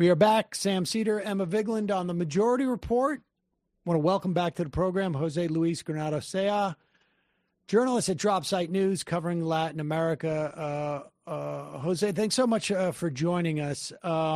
We are back. Sam Cedar, Emma Vigland on the Majority Report. I want to welcome back to the program Jose Luis Granado Sea, journalist at Dropsite News covering Latin America. Jose, thanks so much for joining us.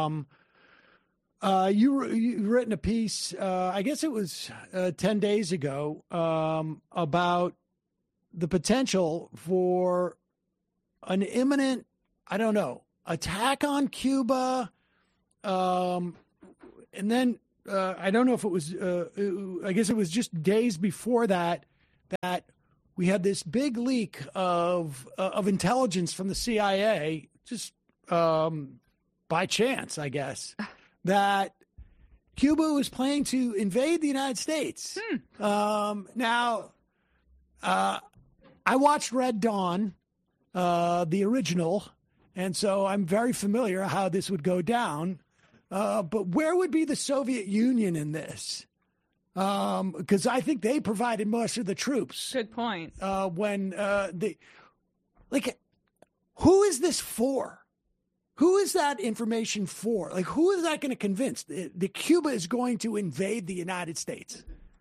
You've written a piece, I guess it was 10 days ago, about the potential for an imminent, attack on Cuba. And then I don't know if it was, I guess it was just days before that we had this big leak of intelligence from the CIA, just by chance, I guess, that Cuba was planning to invade the United States. Now, I watched Red Dawn, the original, and so I'm very familiar how this would go down. But where would be the Soviet Union in this? Because I think they provided most of the troops. Good point. Who is this for? Who is that information for? Like, who is that going to convince that Cuba is going to invade the United States?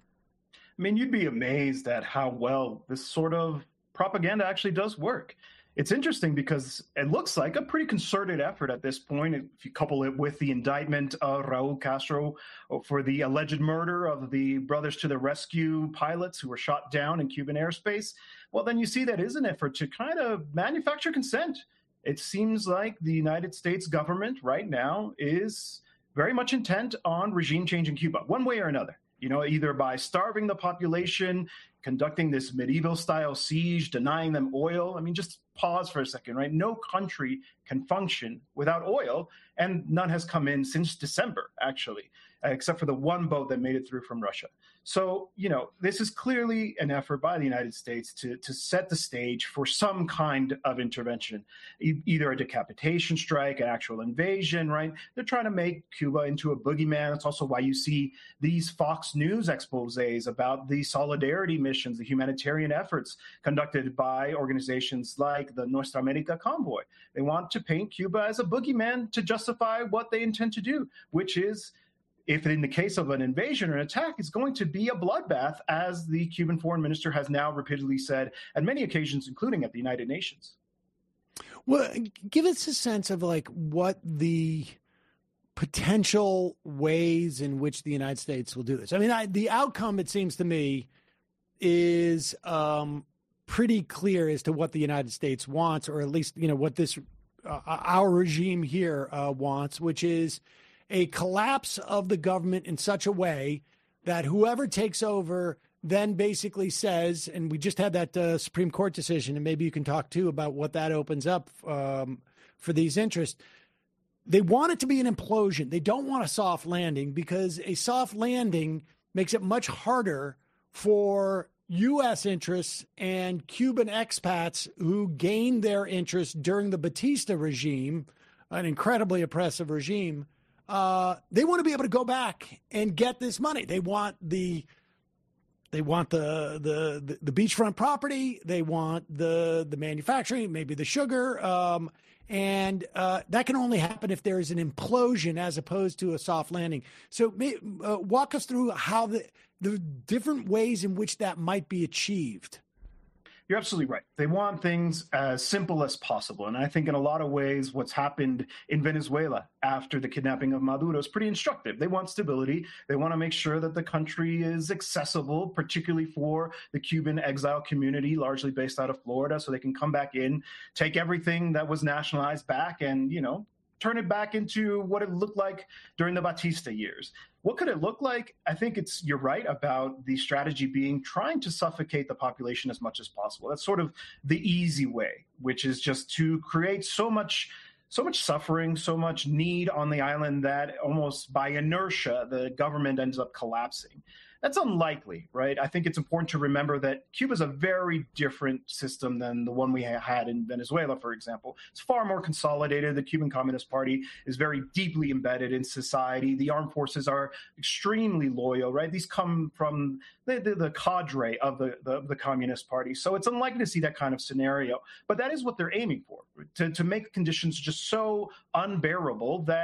I mean, you'd be amazed at how well this sort of propaganda actually does work. It's interesting because it looks like a pretty concerted effort at this point. If you couple it with the indictment of Raul Castro for the alleged murder of the Brothers to the Rescue pilots who were shot down in Cuban airspace, well, then you see that is an effort to kind of manufacture consent. It seems like the United States government right now is very much intent on regime change in Cuba, one way or another. Either by starving the population, conducting this medieval-style siege, denying them oil. I mean, just pause for a second, right? No country can function without oil, and none has come in since December, actually, except for the one boat that made it through from Russia. So, this is clearly an effort by the United States to set the stage for some kind of intervention, either a decapitation strike, an actual invasion, right? They're trying to make Cuba into a boogeyman. That's also why you see these Fox News exposés about the solidarity missions, the humanitarian efforts conducted by organizations like the Nuestra America Convoy. They want to paint Cuba as a boogeyman to justify what they intend to do, which is, if in the case of an invasion or an attack, it's going to be a bloodbath, as the Cuban foreign minister has now repeatedly said at many occasions, including at the United Nations. Well, give us a sense of what the potential ways in which the United States will do this. I mean, the outcome, it seems to me, is pretty clear as to what the United States wants, or at least, what this our regime here wants, which is a collapse of the government in such a way that whoever takes over then basically says, and we just had that Supreme Court decision, and maybe you can talk too about what that opens up for these interests. They want it to be an implosion. They don't want a soft landing, because a soft landing makes it much harder for U.S. interests and Cuban expats who gained their interests during the Batista regime, an incredibly oppressive regime. They want to be able to go back and get this money. They want the beachfront property. They want the manufacturing, maybe the sugar. And that can only happen if there is an implosion as opposed to a soft landing. So walk us through how the different ways in which that might be achieved. You're absolutely right. They want things as simple as possible. And I think in a lot of ways, what's happened in Venezuela after the kidnapping of Maduro is pretty instructive. They want stability. They want to make sure that the country is accessible, particularly for the Cuban exile community, largely based out of Florida, so they can come back in, take everything that was nationalized back and, turn it back into what it looked like during the Batista years. What could it look like? I think you're right about the strategy being trying to suffocate the population as much as possible. That's sort of the easy way, which is just to create so much suffering, so much need on the island that almost by inertia, the government ends up collapsing. That's unlikely, right? I think it's important to remember that Cuba is a very different system than the one we had in Venezuela, for example. It's far more consolidated. The Cuban Communist Party is very deeply embedded in society. The armed forces are extremely loyal, right? These come from the cadre of the Communist Party. So it's unlikely to see that kind of scenario. But that is what they're aiming for, to make conditions just so unbearable that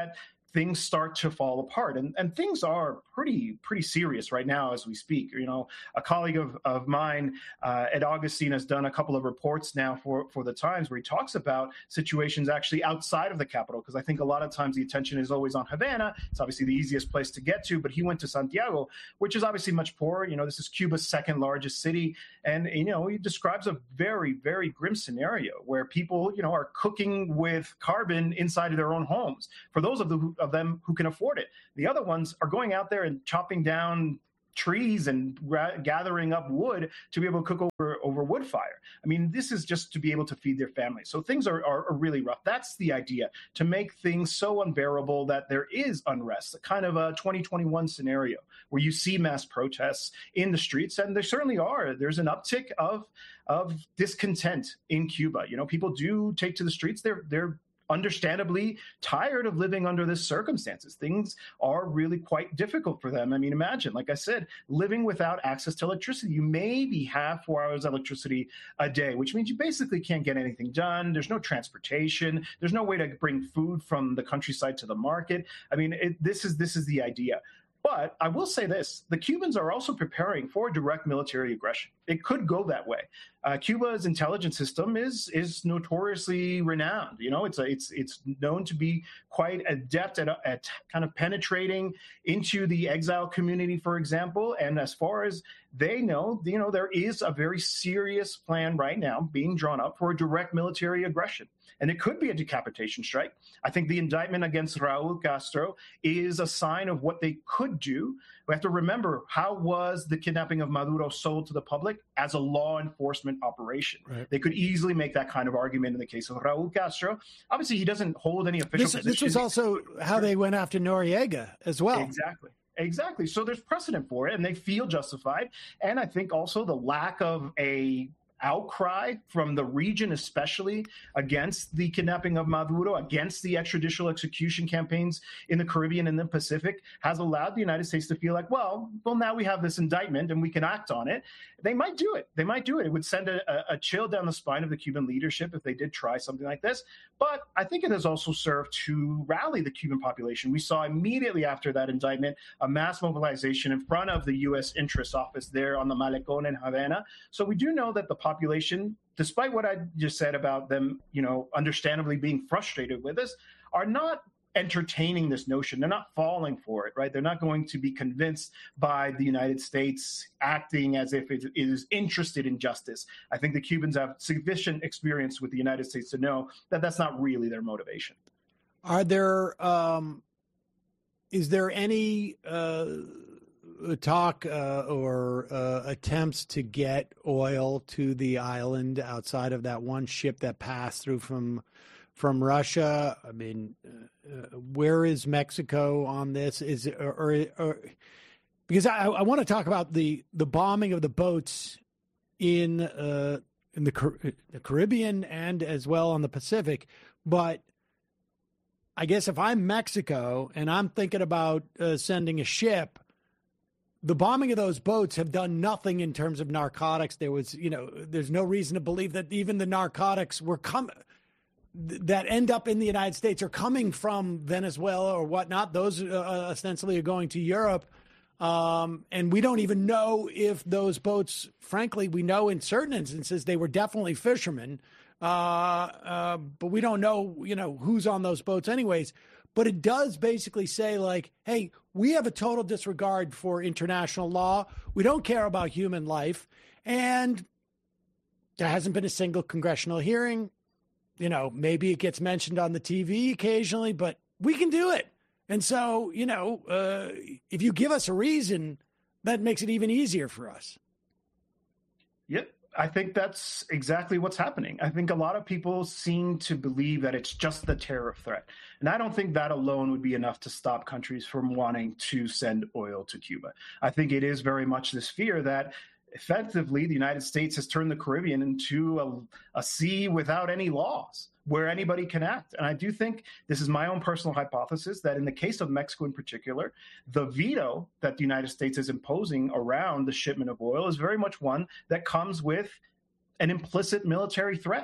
things start to fall apart. And things are pretty serious right now as we speak. A colleague of mine, Ed Augustine, has done a couple of reports now for the Times where he talks about situations actually outside of the capital, because I think a lot of times the attention is always on Havana. It's obviously the easiest place to get to, but he went to Santiago, which is obviously much poorer. This is Cuba's second largest city. And, he describes a very, very grim scenario where people, are cooking with carbon inside of their own homes for those of them who can afford it. The other ones are going out there and chopping down trees and gathering up wood to be able to cook over wood fire. I mean, this is just to be able to feed their families. So things are really rough. That's the idea, to make things so unbearable that there is unrest, a kind of a 2021 scenario where you see mass protests in the streets. And there certainly are. There's an uptick of discontent in Cuba. People do take to the streets. They're understandably tired of living under this circumstances. Things are really quite difficult for them. I mean, imagine, like I said, living without access to electricity. You maybe have 4 hours of electricity a day, which means you basically can't get anything done. There's no transportation. There's no way to bring food from the countryside to the market. I mean, this is the idea. But I will say this, the Cubans are also preparing for direct military aggression. It could go that way. Cuba's intelligence system is notoriously renowned. It's known to be quite adept at kind of penetrating into the exile community, for example. And as far as they know, there is a very serious plan right now being drawn up for a direct military aggression. And it could be a decapitation strike. I think the indictment against Raul Castro is a sign of what they could do. We have to remember, how was the kidnapping of Maduro sold to the public? As a law enforcement operation. Right. They could easily make that kind of argument in the case of Raul Castro. Obviously, he doesn't hold any official position. This was also how they went after Noriega as well. Exactly. So there's precedent for it, and they feel justified. And I think also the lack of a outcry from the region, especially against the kidnapping of Maduro, against the extrajudicial execution campaigns in the Caribbean and the Pacific, has allowed the United States to feel like, well, now we have this indictment and we can act on it. They might do it. It would send a chill down the spine of the Cuban leadership if they did try something like this. But I think it has also served to rally the Cuban population. We saw immediately after that indictment a mass mobilization in front of the U.S. Interest Office there on the Malecón in Havana. So we do know that the population, despite what I just said about them, understandably being frustrated with us, are not entertaining this notion. They're not falling for it, right? They're not going to be convinced by the United States acting as if it is interested in justice. I think the Cubans have sufficient experience with the United States to know that that's not really their motivation. Are there, is there any talk or attempts to get oil to the island outside of that one ship that passed through from Russia? I mean, where is Mexico on this? Is it, or because I want to talk about the bombing of the boats in the Caribbean and as well on the Pacific, but I guess if I'm Mexico and I'm thinking about sending a ship, the bombing of those boats have done nothing in terms of narcotics. There was, there's no reason to believe that even the narcotics were that end up in the United States are coming from Venezuela or whatnot. Those ostensibly are going to Europe. And we don't even know if those boats, frankly, we know in certain instances they were definitely fishermen. But we don't know, who's on those boats anyways. But it does basically say, like, hey, we have a total disregard for international law. We don't care about human life. And there hasn't been a single congressional hearing. Maybe it gets mentioned on the TV occasionally, but we can do it. And so, if you give us a reason, that makes it even easier for us. Yep. I think that's exactly what's happening. I think a lot of people seem to believe that it's just the tariff threat. And I don't think that alone would be enough to stop countries from wanting to send oil to Cuba. I think it is very much this fear that effectively the United States has turned the Caribbean into a sea without any laws, where anybody can act. And I do think, this is my own personal hypothesis, that in the case of Mexico in particular, the veto that the United States is imposing around the shipment of oil is very much one that comes with an implicit military threat.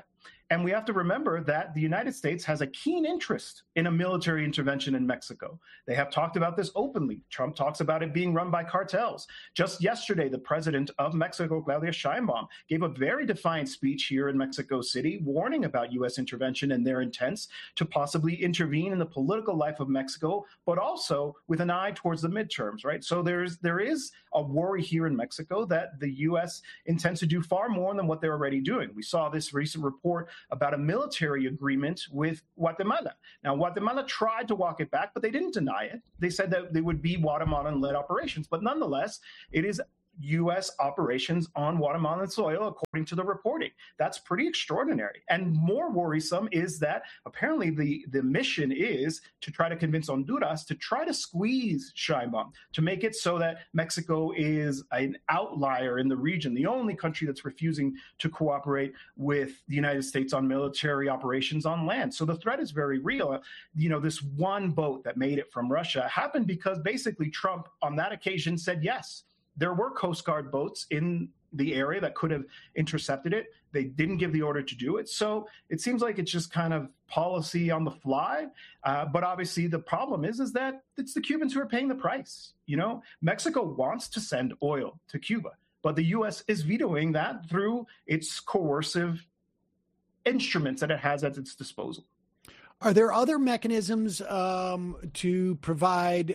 And we have to remember that the United States has a keen interest in a military intervention in Mexico. They have talked about this openly. Trump talks about it being run by cartels. Just yesterday, the president of Mexico, Claudia Sheinbaum, gave a very defiant speech here in Mexico City, warning about U.S. intervention and their intents to possibly intervene in the political life of Mexico, but also with an eye towards the midterms, right? So there is a worry here in Mexico that the U.S. intends to do far more than what they're already doing. We saw this recent report about a military agreement with Guatemala. Now, Guatemala tried to walk it back, but they didn't deny it. They said that they would be Guatemalan-led operations, but nonetheless, it is U.S. operations on Guatemalan soil, according to the reporting. That's pretty extraordinary. And more worrisome is that apparently the mission is to try to convince Honduras to try to squeeze Sheinbaum, to make it so that Mexico is an outlier in the region, the only country that's refusing to cooperate with the United States on military operations on land. So the threat is very real. This one boat that made it from Russia happened because basically Trump on that occasion said yes. There were Coast Guard boats in the area that could have intercepted it. They didn't give the order to do it. So it seems like it's just kind of policy on the fly. But obviously the problem is that it's the Cubans who are paying the price. Mexico wants to send oil to Cuba, but the U.S. is vetoing that through its coercive instruments that it has at its disposal. Are there other mechanisms to provide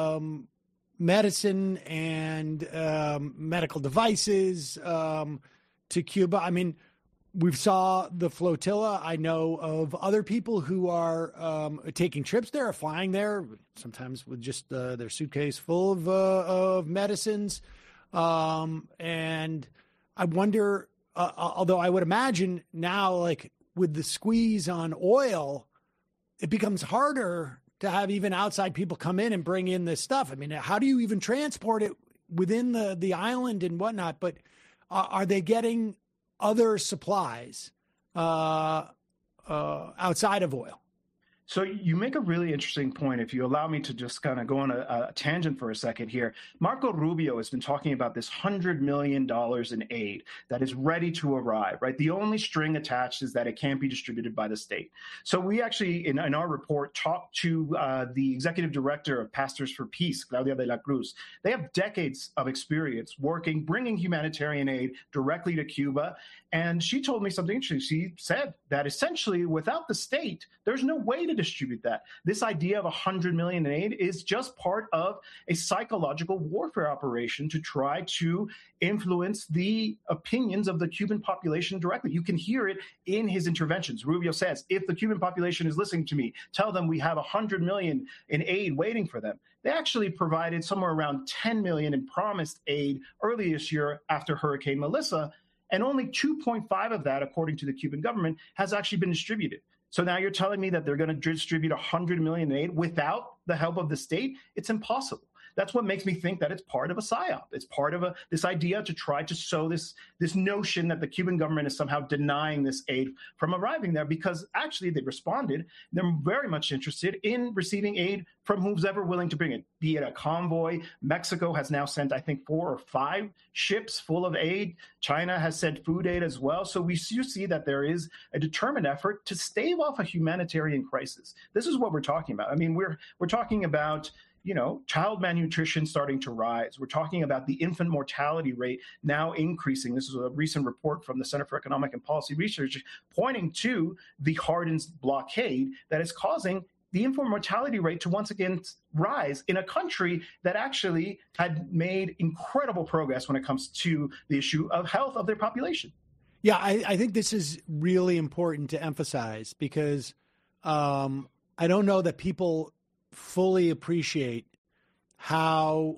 medicine and medical devices to Cuba? I mean, we saw the flotilla. I know of other people who are taking trips there, flying there, sometimes with just their suitcase full of medicines. And I wonder, although I would imagine now, like with the squeeze on oil, it becomes harder to have even outside people come in and bring in this stuff. I mean, how do you even transport it within the island and whatnot? But are they getting other supplies outside of oil? So you make a really interesting point. If you allow me to just kind of go on a tangent for a second here, Marco Rubio has been talking about this $100 million in aid that is ready to arrive, right? The only string attached is that it can't be distributed by the state. So we actually, in our report, talked to the executive director of Pastors for Peace, Claudia de la Cruz. They have decades of experience bringing humanitarian aid directly to Cuba. And she told me something interesting. She said that essentially without the state, there's no way to distribute that. This idea of $100 million in aid is just part of a psychological warfare operation to try to influence the opinions of the Cuban population directly. You can hear it in his interventions. Rubio says, if the Cuban population is listening to me, tell them we have $100 million in aid waiting for them. They actually provided somewhere around $10 million in promised aid early this year after Hurricane Melissa, and only 2.5 of that, according to the Cuban government, has actually been distributed. So now you're telling me that they're going to distribute $100 million in aid without the help of the state? It's impossible. That's what makes me think that it's part of a psyop. It's part of this idea to try to sow this notion that the Cuban government is somehow denying this aid from arriving there, because actually they responded. They're very much interested in receiving aid from who's ever willing to bring it, be it a convoy. Mexico has now sent, I think, 4 or 5 ships full of aid. China has sent food aid as well. So we see that there is a determined effort to stave off a humanitarian crisis. This is what we're talking about. I mean, we're talking about child malnutrition starting to rise. We're talking about the infant mortality rate now increasing. This is a recent report from the Center for Economic and Policy Research pointing to the hardened blockade that is causing the infant mortality rate to once again rise in a country that actually had made incredible progress when it comes to the issue of health of their population. Yeah, I think this is really important to emphasize because I don't know that people fully appreciate how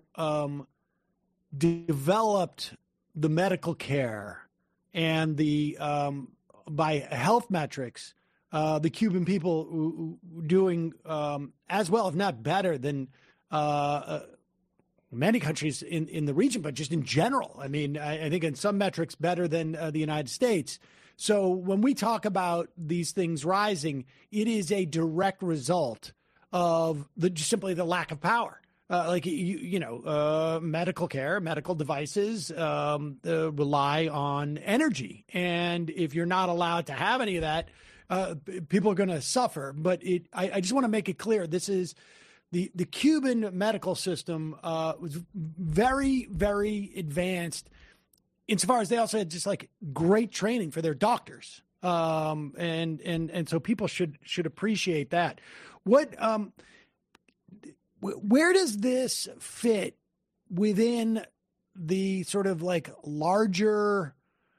developed the medical care and the by health metrics, the Cuban people doing as well, if not better than many countries in the region, but just in general. I mean, I think in some metrics better than the United States. So when we talk about these things rising, it is a direct result of simply the lack of power medical care, medical devices rely on energy. And if you're not allowed to have any of that, people are going to suffer. But I just want to make it clear, this is the Cuban medical system was very, very advanced insofar as they also had just like great training for their doctors. And so people should appreciate that. Where does this fit within the sort of like larger,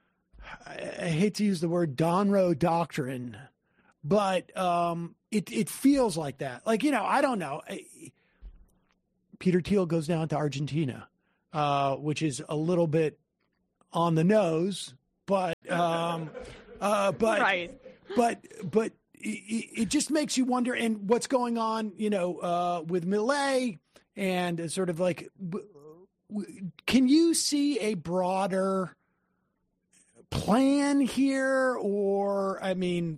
I hate to use the word Donroe doctrine, but it feels like that. Like, I don't know. Peter Thiel goes down to Argentina, which is a little bit on the nose, but right. But it just makes you wonder, and what's going on, with Milei and sort of like, can you see a broader plan here? Or, I mean,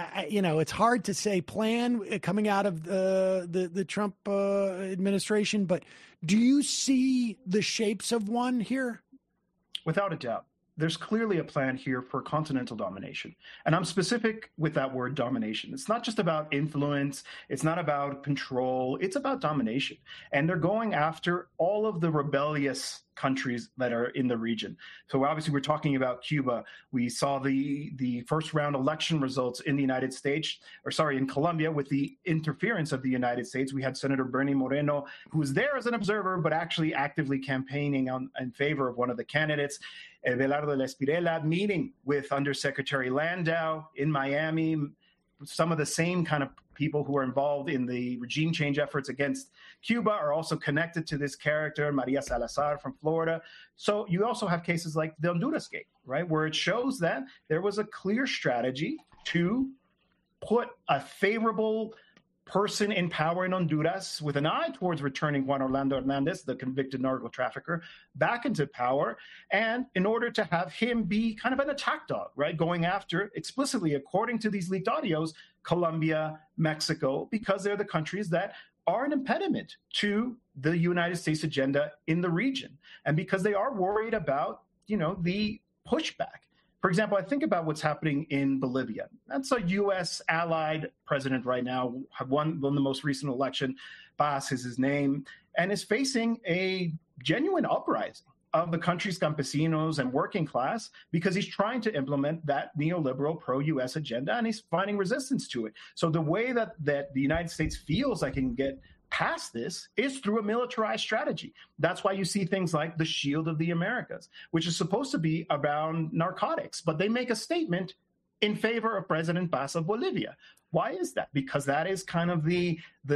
it's hard to say plan coming out of the Trump administration, but do you see the shapes of one here? Without a doubt. There's clearly a plan here for continental domination. And I'm specific with that word domination. It's not just about influence. It's not about control. It's about domination. And they're going after all of the rebellious countries that are in the region. So obviously we're talking about Cuba. We saw the first round election results in the United States, in Colombia, with the interference of the United States. We had Senator Bernie Moreno, who was there as an observer, but actually actively campaigning in favor of one of the candidates. Abelardo de la Espriella meeting with Undersecretary Landau in Miami, some of the same kind of people who are involved in the regime change efforts against Cuba are also connected to this character, Maria Salazar from Florida. So you also have cases like the Honduras case, right, where it shows that there was a clear strategy to put a favorable person in power in Honduras with an eye towards returning Juan Orlando Hernandez, the convicted narco trafficker, back into power. And in order to have him be kind of an attack dog, right, going after explicitly, according to these leaked audios, Colombia, Mexico, because they're the countries that are an impediment to the United States agenda in the region. And because they are worried about, the pushback. For example, I think about what's happening in Bolivia. That's a U.S. allied president right now, won the most recent election. Paz is his name, and is facing a genuine uprising of the country's campesinos and working class because he's trying to implement that neoliberal pro-U.S. agenda, and he's finding resistance to it. So the way that the United States feels like it can get past this is through a militarized strategy. That's why you see things like the Shield of the Americas, which is supposed to be around narcotics, but they make a statement in favor of President Paz of Bolivia. Why is that? Because that is kind of the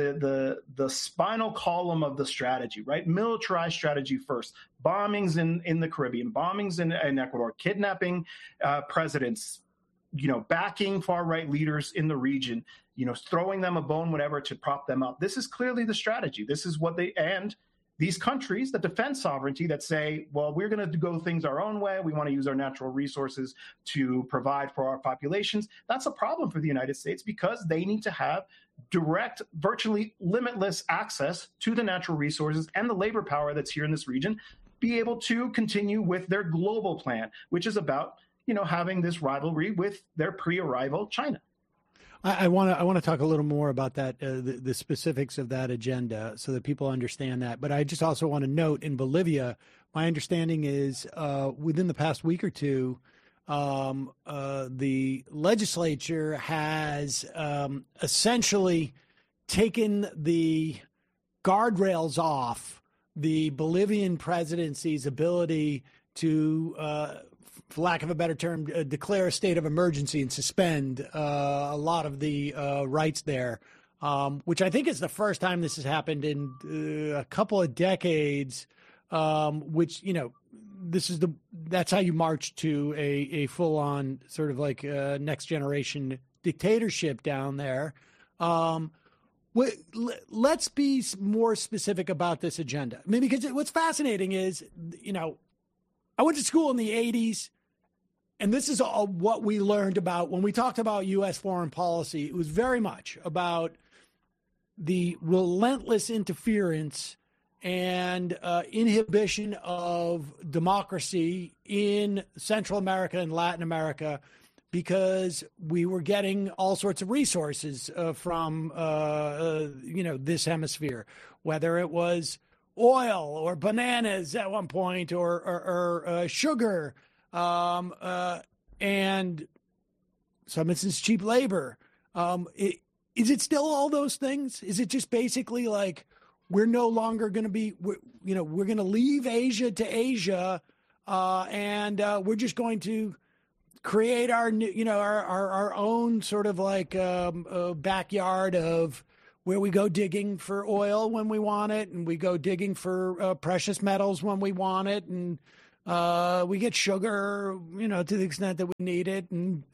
spinal column of the strategy, right? Militarized strategy first. Bombings in the Caribbean, bombings in Ecuador, kidnapping presidents, backing far-right leaders in the region, throwing them a bone, whatever, to prop them up. This is clearly the strategy. This is what and these countries that defend sovereignty, that say, well, we're going to go things our own way. We want to use our natural resources to provide for our populations. That's a problem for the United States because they need to have direct, virtually limitless access to the natural resources and the labor power that's here in this region, be able to continue with their global plan, which is about having this rivalry with their pre-arrival China. I want to talk a little more about that, the specifics of that agenda, so that people understand that. But I just also want to note, in Bolivia, my understanding is within the past week or two, the legislature has essentially taken the guardrails off the Bolivian presidency's ability to, for lack of a better term, declare a state of emergency and suspend a lot of the rights there, which I think is the first time this has happened in a couple of decades, which, that's how you march to a full-on sort of like next generation dictatorship down there. Let's be more specific about this agenda. I mean, because what's fascinating is, I went to school in the 80s, and this is all what we learned about when we talked about U.S. foreign policy. It was very much about the relentless interference and inhibition of democracy in Central America and Latin America, because we were getting all sorts of resources from this hemisphere, whether it was oil or bananas at one point, or sugar, and some instances cheap labor. Is it still all those things? Is it just basically like we're no longer going to be, we're going to leave Asia to Asia, and we're just going to create our own sort of like backyard of where we go digging for oil when we want it, and we go digging for precious metals when we want it, and we get sugar, to the extent that we need it, and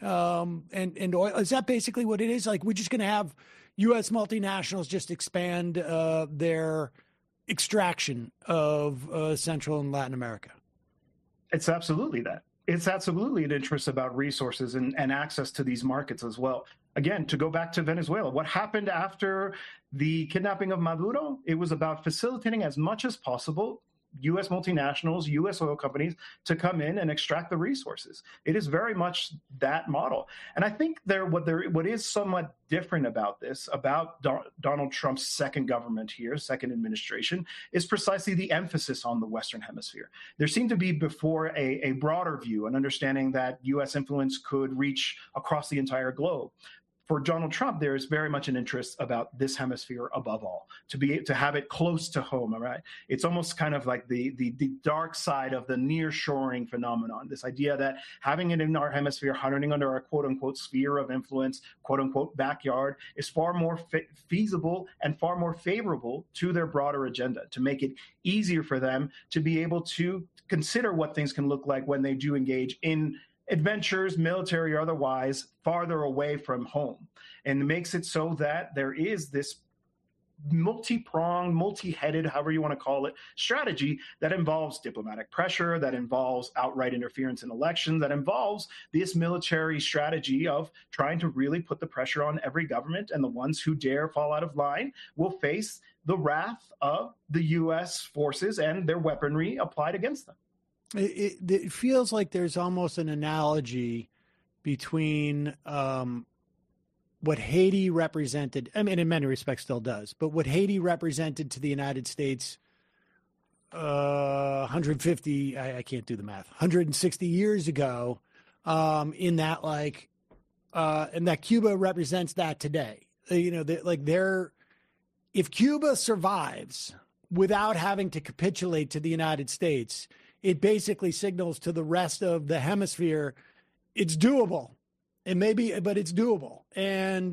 oil. Is that basically what it is? Like, we're just going to have U.S. multinationals just expand their extraction of Central and Latin America? It's absolutely that. It's absolutely an interest about resources and access to these markets as well. Again, to go back to Venezuela, what happened after the kidnapping of Maduro? It was about facilitating as much as possible U.S. multinationals, U.S. oil companies to come in and extract the resources. It is very much that model. And I think what is somewhat different about this, about Donald Trump's second government here, second administration, is precisely the emphasis on the Western Hemisphere. There seemed to be before a broader view, an understanding that U.S. influence could reach across the entire globe. For Donald Trump, there is very much an interest about this hemisphere above all, to have it close to home. All right, it's almost kind of like the dark side of the nearshoring phenomenon. This idea that having it in our hemisphere, hunting under our quote unquote sphere of influence, quote unquote backyard, is far more feasible and far more favorable to their broader agenda, to make it easier for them to be able to consider what things can look like when they do engage in adventures, military or otherwise, farther away from home. And it makes it so that there is this multi-pronged, multi-headed, however you want to call it, strategy that involves diplomatic pressure, that involves outright interference in elections, that involves this military strategy of trying to really put the pressure on every government, and the ones who dare fall out of line will face the wrath of the U.S. forces and their weaponry applied against them. It feels like there's almost an analogy between what Haiti represented, I mean, in many respects still does, but what Haiti represented to the United States 150, I can't do the math, 160 years ago, in that, like, and that Cuba represents that today. If Cuba survives without having to capitulate to the United States, it basically signals to the rest of the hemisphere it's doable. It may be, but it's doable. And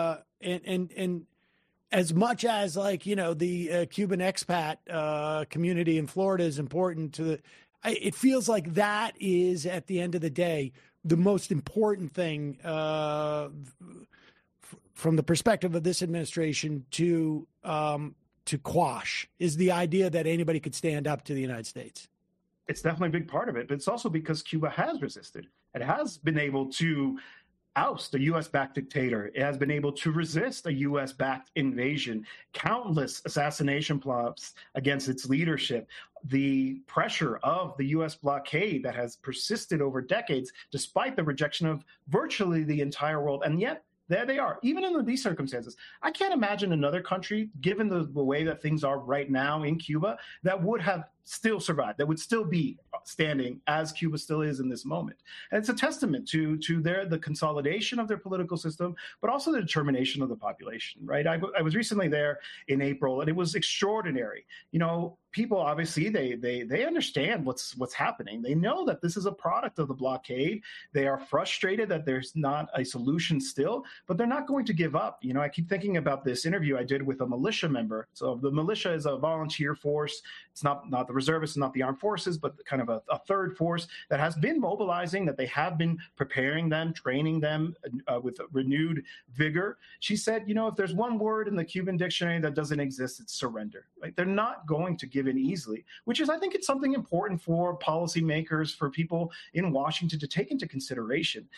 as much as, like, the Cuban expat community in Florida is important it feels like that is, at the end of the day, the most important thing from the perspective of this administration to quash, is the idea that anybody could stand up to the United States. It's definitely a big part of it, but it's also because Cuba has resisted. It has been able to oust a U.S.-backed dictator. It has been able to resist a U.S.-backed invasion, countless assassination plots against its leadership, the pressure of the U.S. blockade that has persisted over decades, despite the rejection of virtually the entire world. And yet, there they are, even under these circumstances. I can't imagine another country, given the way that things are right now in Cuba, that would have still survived, that would still be standing as Cuba still is in this moment. And it's a testament to the consolidation of their political system, but also the determination of the population, right? I was recently there in April, and it was extraordinary. People, obviously, they understand what's happening. They know that this is a product of the blockade. They are frustrated that there's not a solution still, but they're not going to give up. I keep thinking about this interview I did with a militia member. So the militia is a volunteer force. It's not the reservists, not the armed forces, but kind of a third force that has been mobilizing, that they have been preparing them, training them with renewed vigor. She said, if there's one word in the Cuban dictionary that doesn't exist, it's surrender. Right? They're not going to give in easily, which is, I think, it's something important for policymakers, for people in Washington to take into consideration.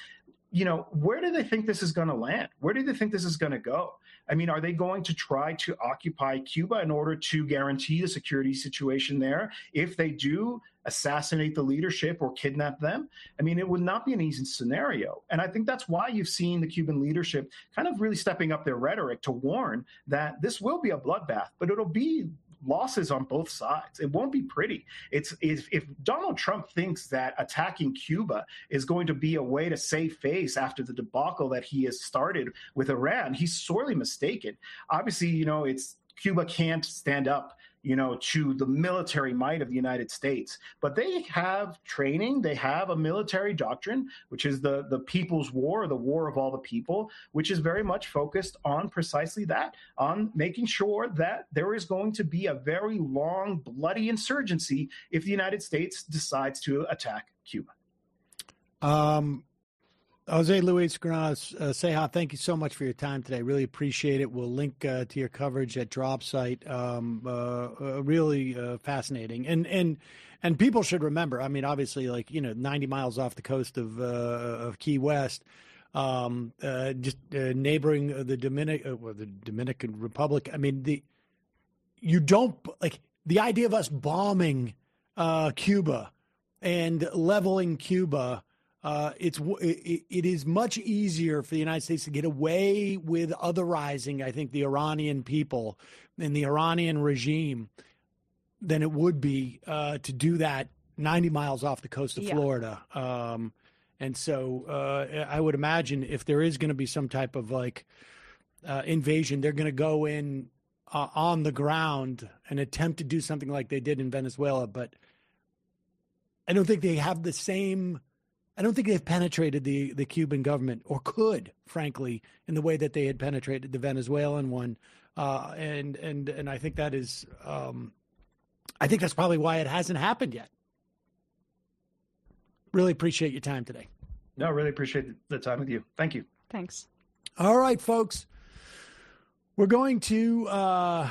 where do they think this is going to land? Where do they think this is going to go? I mean, are they going to try to occupy Cuba in order to guarantee the security situation there? If they do, assassinate the leadership or kidnap them? I mean, it would not be an easy scenario. And I think that's why you've seen the Cuban leadership kind of really stepping up their rhetoric to warn that this will be a bloodbath, but it'll be losses on both sides. It won't be pretty. If Donald Trump thinks that attacking Cuba is going to be a way to save face after the debacle that he has started with Iran, he's sorely mistaken. Obviously, Cuba can't stand up to the military might of the United States. But they have training. They have a military doctrine, which is the people's war, the war of all the people, which is very much focused on precisely that, on making sure that there is going to be a very long, bloody insurgency if the United States decides to attack Cuba. Jose Luis Granados, Ceja, thank you so much for your time today. Really appreciate it. We'll link to your coverage at Drop Site. Really fascinating. And people should remember, I mean, obviously, 90 miles off the coast of Key West, just neighboring the Dominican Republic. I mean, the idea of us bombing Cuba and leveling Cuba. It is much easier for the United States to get away with otherizing, I think, the Iranian people and the Iranian regime than it would be to do that 90 miles off the coast of Florida. And so I would imagine if there is going to be some type of invasion, they're going to go in on the ground and attempt to do something like they did in Venezuela. But I don't think they have the same. I don't think they've penetrated the Cuban government, or could, frankly, in the way that they had penetrated the Venezuelan one. And I think that is, I think that's probably why it hasn't happened yet. Really appreciate your time today. No, really appreciate the time with you. Thank you. Thanks. All right, folks. We're going to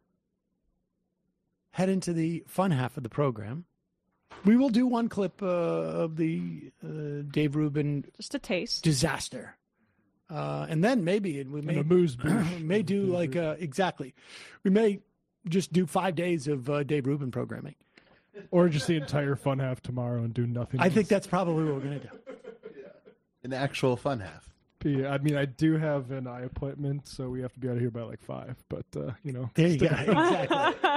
head into the fun half of the program. We will do one clip of the Dave Rubin just a taste disaster, and then maybe we may may do exactly. We may just do 5 days of Dave Rubin programming, or just the entire fun half tomorrow and do nothing. I think that's probably what we're going to do. An actual fun half. Yeah, I mean, I do have an eye appointment, so we have to be out of here by 5. But there you go. Exactly.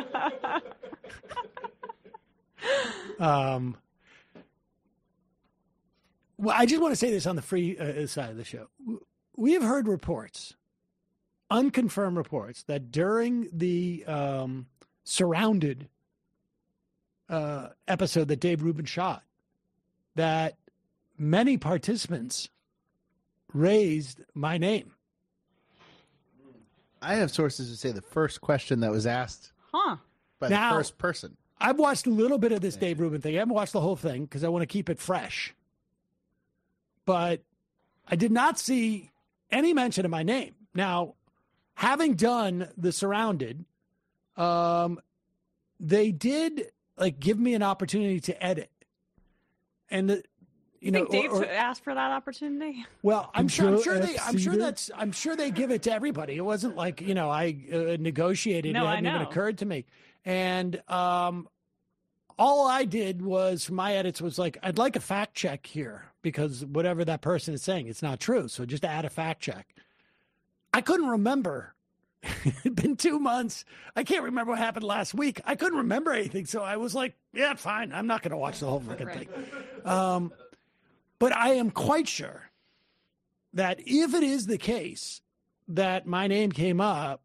Well, I just want to say this on the free side of the show. We have heard reports, unconfirmed reports, that during the Surrounded episode that Dave Rubin shot, that many participants raised my name. I have sources who say the first question that was asked by the first person. I've watched a little bit of this Dave Rubin thing. I haven't watched the whole thing because I want to keep it fresh. But I did not see any mention of my name. Now, having done the Surrounded, they did give me an opportunity to edit. And Dave asked for that opportunity. Well, I'm sure they give it to everybody. It wasn't like I negotiated. No, it hadn't even occurred to me. And all I did was, for my edits, was I'd like a fact check here, because whatever that person is saying, it's not true. So just add a fact check. I couldn't remember. It'd been 2 months. I can't remember what happened last week. I couldn't remember anything. So I was like, yeah, fine. I'm not going to watch the whole freaking thing. But I am quite sure that if it is the case that my name came up,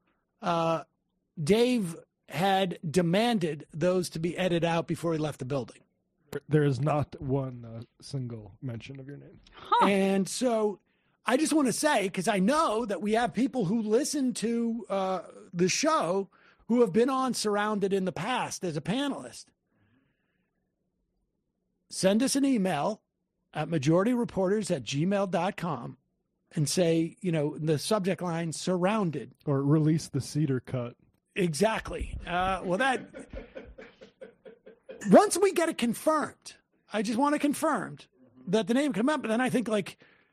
Dave had demanded those to be edited out before he left the building. There is not one single mention of your name. And so I just want to say, because I know that we have people who listen to the show who have been on Surrounded in the past as a panelist. Send us an email at majorityreporters@gmail.com and say, the subject line, Surrounded. Or release the cedar cut. Exactly. Once we get it confirmed, I just want it confirmed that the name come up, and then I think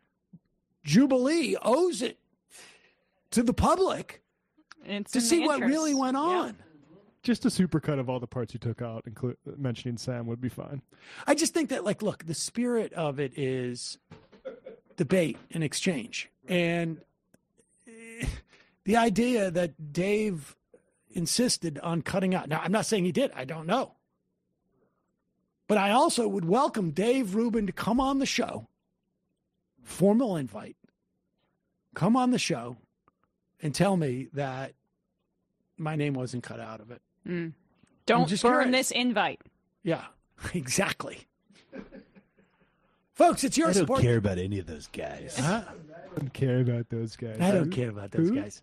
Jubilee owes it to the public to see what really went on. Yep. Just a supercut of all the parts you took out, mentioning Sam, would be fine. I just think that, like, look, the spirit of it is debate and exchange. And the idea that Dave insisted on cutting out. Now, I'm not saying he did. I don't know. But I also would welcome Dave Rubin to come on the show. Formal invite. Come on the show and tell me that my name wasn't cut out of it. Don't burn this invite. Yeah, exactly. Folks, it's your support. I don't care about any of those guys. I don't care about those guys. I don't care about those guys.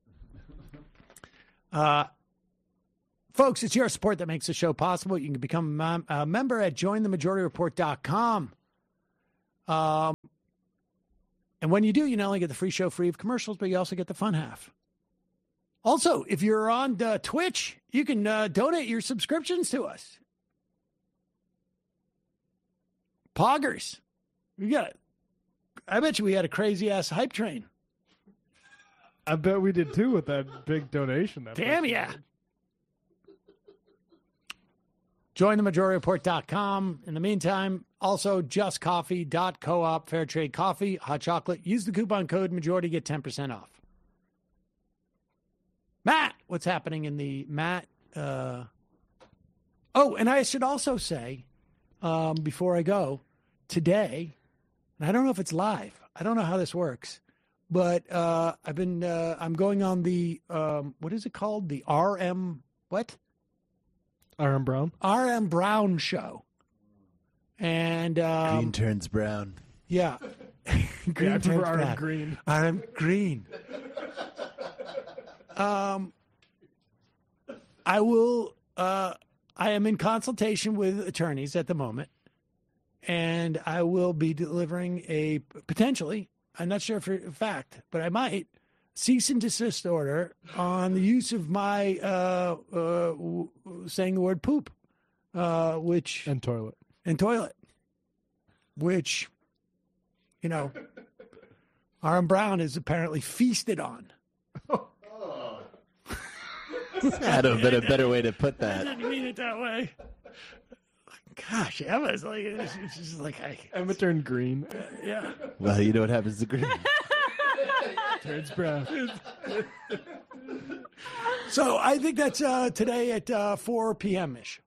Folks, it's your support that makes the show possible. You can become a member at jointhemajorityreport.com. And when you do, you not only get the free show free of commercials, but you also get the fun half. Also, if you're on Twitch, you can donate your subscriptions to us. Poggers. I bet you we had a crazy-ass hype train. I bet we did, too, with that big donation. Damn, yeah. JoinTheMajorityReport.com. In the meantime, also JustCoffee.coop, fair trade coffee, hot chocolate. Use the coupon code Majority, get 10% off. Matt, what's happening in the Matt? Oh, and I should also say, before I go, today, and I don't know if it's live. I don't know how this works, but I'm going on the, what is it called? The RM Brown? RM Brown show. And green turns brown. Yeah. Green turns brown. RM Green. RM Green. I am in consultation with attorneys at the moment, and I will be delivering potentially, I'm not sure for a fact, but I might, cease and desist order on the use of my saying the word poop, and toilet, which, RM Brown is apparently feasted on. That'd have been a better way to put that. I didn't mean it that way. Gosh, Emma's like, it's just like Emma turned green. Yeah. Well, you know what happens to green. Turns brown. So I think that's today at 4 p.m. ish.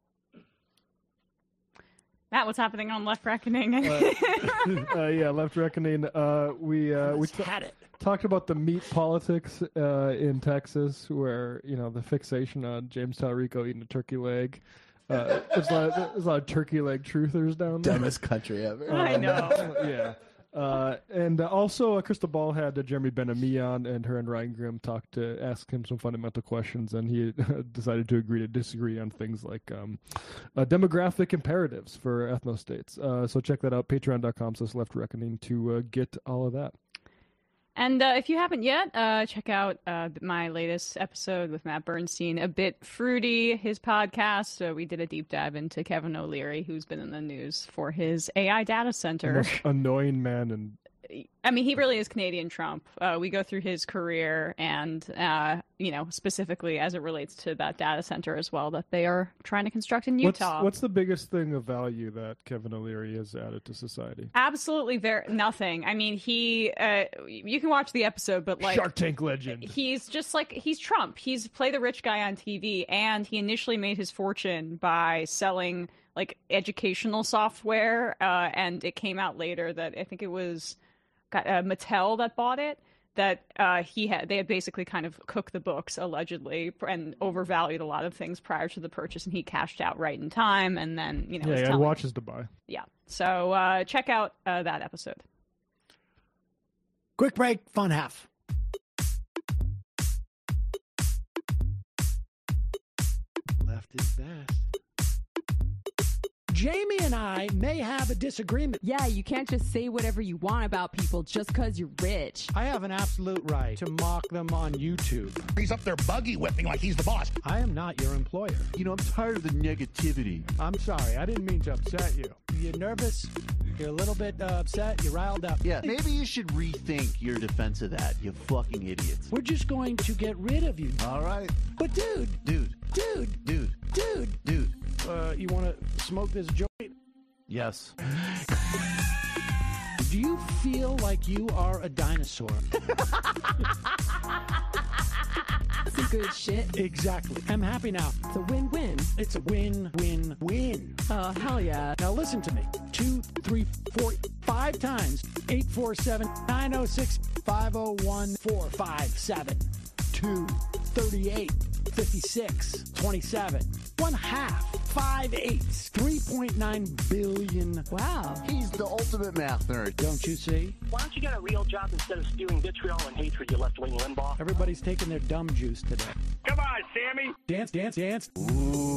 Matt, what's happening on Left Reckoning? Left Reckoning. We talked about the meat politics in Texas, where the fixation on James Talrico eating a turkey leg. There's a lot of turkey leg truthers down there. Dumbest country ever. I know. Yeah. And also, Crystal Ball had Jeremy Ben-Ami on, and her and Ryan Grimm talked to ask him some fundamental questions, and he decided to agree to disagree on things like demographic imperatives for ethnostates. So check that out, patreon.com/leftreckoning to get all of that. And if you haven't yet, check out my latest episode with Matt Bernstein, A Bit Fruity, his podcast. We did a deep dive into Kevin O'Leary, who's been in the news for his AI data center. The most annoying man in... I mean, he really is Canadian Trump. We go through his career and, specifically as it relates to that data center as well that they are trying to construct in Utah. What's the biggest thing of value that Kevin O'Leary has added to society? Absolutely nothing. I mean, you can watch the episode, but like... Shark Tank legend. He's just like, he's Trump. He's play the rich guy on TV, and he initially made his fortune by selling like educational software, and it came out later that I think it was... Mattel that bought it, that they had basically kind of cooked the books allegedly and overvalued a lot of things prior to the purchase, and he cashed out right in time, and then he had watches to buy. Yeah, so check out that episode. Quick break, fun half. Left is best. Jamie and I may have a disagreement. Yeah, you can't just say whatever you want about people just because you're rich. I have an absolute right to mock them on YouTube. He's up there buggy whipping like he's the boss. I am not your employer. I'm tired of the negativity. I'm sorry. I didn't mean to upset you. Are you nervous? You're a little bit upset. You're riled up. Yeah, maybe you should rethink your defense of that, you fucking idiots. We're just going to get rid of you. All right. But dude. You want to smoke this joint? Yes. Do you feel like you are a dinosaur? Some good shit. Exactly. I'm happy now. It's a win-win. It's a win-win-win. Oh, hell yeah. Now listen to me. 2, 3, 4, 5 times. 847-906-501-457. 2, 38, 56, 27. 1/2. 5 8s. 3.9 billion. Wow. He's the ultimate math nerd. Don't you see? Why don't you get a real job instead of spewing vitriol and hatred, you left-wing Limbaugh? Everybody's taking their dumb juice today. Come on, Sammy. Dance. Ooh.